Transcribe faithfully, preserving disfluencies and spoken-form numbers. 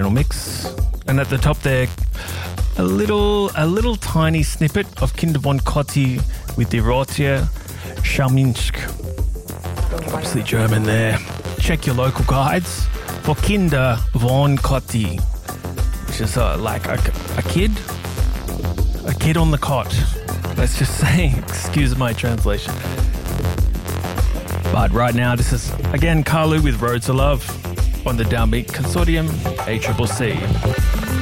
mix. And at the top there, a little a little tiny snippet of Kinder von Kotti with Die Rote Scharminsk. Obviously German there. Check your local guides for Kinder von Kotti, which is uh, like a, a kid, a kid on the cot. Let's just say, excuse my translation. But right now, this is again Carlu with Roads of Love on the Downbeat Consortium, A C C C.